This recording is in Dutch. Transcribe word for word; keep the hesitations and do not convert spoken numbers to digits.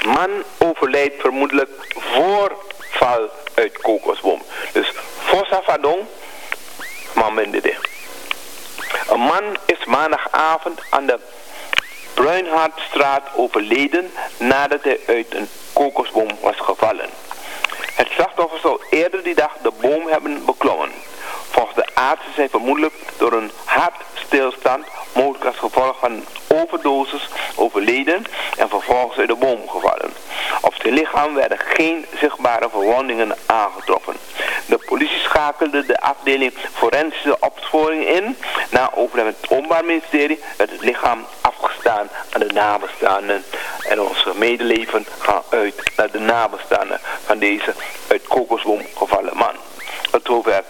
Man overlijdt vermoedelijk voor val uit kokosboom. Dus Fossa Vadong, man bende. Een man is maandagavond aan de Bruinhartstraat overleden nadat hij uit een kokosboom was gevallen. Het slachtoffer zou eerder die dag de boom hebben beklommen. Volgens de artsen zijn vermoedelijk door een hartstilstand, mogelijk als gevolg van een overdosis, overleden en vervolgens uit de boom gevallen. Op zijn lichaam werden geen zichtbare verwondingen aangetroffen. De politie schakelde de afdeling forensische opsporing in. Na overleg met het Openbaar Ministerie werd het lichaam afgestaan aan de nabestaanden. En onze medeleven gaan uit naar de nabestaanden van deze uit kokosboom gevallen man. Tot zover